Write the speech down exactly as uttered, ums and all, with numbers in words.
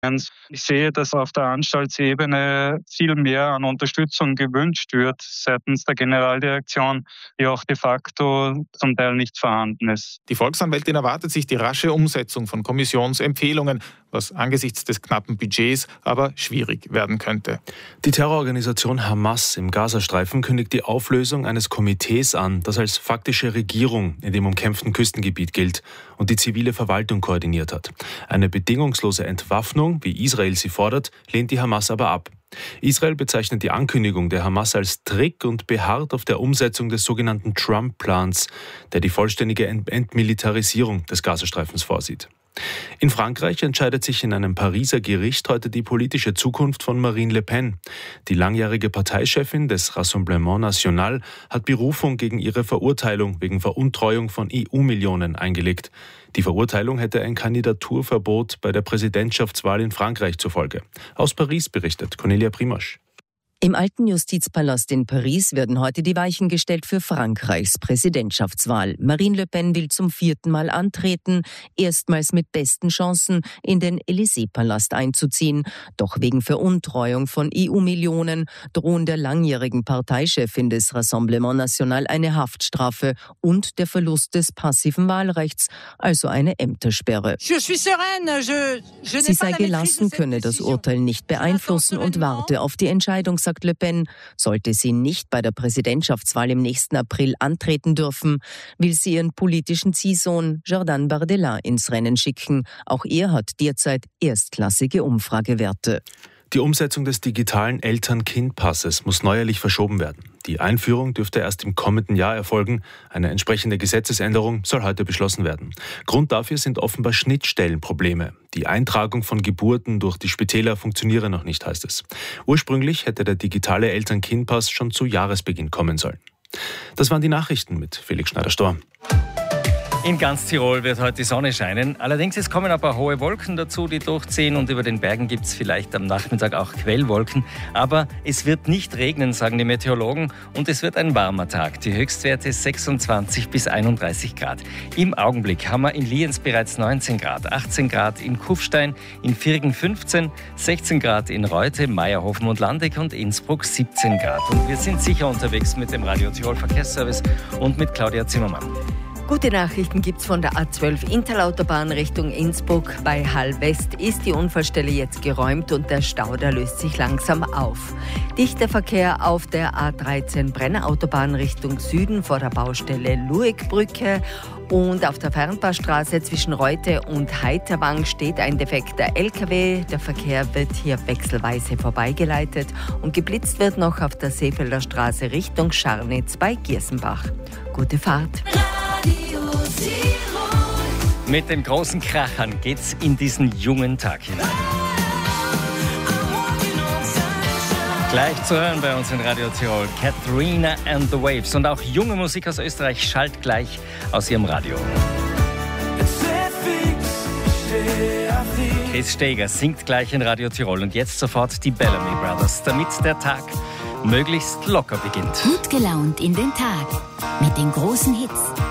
Ich sehe, dass auf der Anstaltsebene viel mehr an Unterstützung gewünscht wird seitens der Generaldirektion, die auch de facto zum Teil nicht vorhanden ist. Die Volksanwältin erwartet sich die rasche Umsetzung von Kommissionsempfehlungen, was angesichts des knappen Budgets aber schwierig werden könnte. Die Terrororganisation Hamas im Gazastreifen kündigt die Auflösung eines Komitees an, das als faktische Regierung in dem umkämpften Küstengebiet gilt und die zivile Verwaltung koordiniert hat. Eine bedingungslose Entwaffnung, wie Israel sie fordert, lehnt die Hamas aber ab. Israel bezeichnet die Ankündigung der Hamas als Trick und beharrt auf der Umsetzung des sogenannten Trump-Plans, der die vollständige Entmilitarisierung des Gazastreifens vorsieht. In Frankreich entscheidet sich in einem Pariser Gericht heute die politische Zukunft von Marine Le Pen. Die langjährige Parteichefin des Rassemblement National hat Berufung gegen ihre Verurteilung wegen Veruntreuung von E U-Millionen eingelegt. Die Verurteilung hätte ein Kandidaturverbot bei der Präsidentschaftswahl in Frankreich zur Folge. Aus Paris berichtet Cornelia Primosch. Im alten Justizpalast in Paris werden heute die Weichen gestellt für Frankreichs Präsidentschaftswahl. Marine Le Pen will zum vierten Mal antreten, erstmals mit besten Chancen in den Élysée-Palast einzuziehen. Doch wegen Veruntreuung von E U-Millionen drohen der langjährigen Parteichefin des Rassemblement National eine Haftstrafe und der Verlust des passiven Wahlrechts, also eine Ämtersperre. Sie sei gelassen, könne das Urteil nicht beeinflussen und warte auf die Entscheidung, sagt Le Pen. Sollte sie nicht bei der Präsidentschaftswahl im nächsten April antreten dürfen, will sie ihren politischen Ziehsohn Jordan Bardella ins Rennen schicken. Auch er hat derzeit erstklassige Umfragewerte. Die Umsetzung des digitalen Eltern-Kind-Passes muss neuerlich verschoben werden. Die Einführung dürfte erst im kommenden Jahr erfolgen. Eine entsprechende Gesetzesänderung soll heute beschlossen werden. Grund dafür sind offenbar Schnittstellenprobleme. Die Eintragung von Geburten durch die Spitäler funktioniere noch nicht, heißt es. Ursprünglich hätte der digitale Eltern-Kind-Pass schon zu Jahresbeginn kommen sollen. Das waren die Nachrichten mit Felix Schneider-Storm. In ganz Tirol wird heute die Sonne scheinen. Allerdings es kommen ein paar hohe Wolken dazu, die durchziehen, und über den Bergen gibt es vielleicht am Nachmittag auch Quellwolken. Aber es wird nicht regnen, sagen die Meteorologen, und es wird ein warmer Tag. Die Höchstwerte sechsundzwanzig bis einunddreißig Grad. Im Augenblick haben wir in Lienz bereits neunzehn Grad, achtzehn Grad in Kufstein, in Virgen fünfzehn, sechzehn Grad in Reute, Meierhofen und Landeck und Innsbruck siebzehn Grad. Und wir sind sicher unterwegs mit dem Radio Tirol Verkehrsservice und mit Claudia Zimmermann. Gute Nachrichten gibt's von der A zwölf Interlautobahn Richtung Innsbruck. Bei Hall West ist die Unfallstelle jetzt geräumt und der Stau, der löst sich langsam auf. Dichter Verkehr auf der A dreizehn Brennerautobahn Richtung Süden vor der Baustelle Luegbrücke. Und auf der Fernpassstraße zwischen Reute und Heiterwang steht ein defekter L K W. Der Verkehr wird hier wechselweise vorbeigeleitet und geblitzt wird noch auf der Seefelder Straße Richtung Scharnitz bei Giersenbach. Gute Fahrt. Mit den großen Krachern geht's in diesen jungen Tag hinein. Gleich zu hören bei uns in Radio Tirol, Katharina and the Waves. Und auch junge Musik aus Österreich schallt gleich aus ihrem Radio. Chris Steger singt gleich in Radio Tirol. Und jetzt sofort die Bellamy Brothers, damit der Tag möglichst locker beginnt. Gut gelaunt in den Tag mit den großen Hits.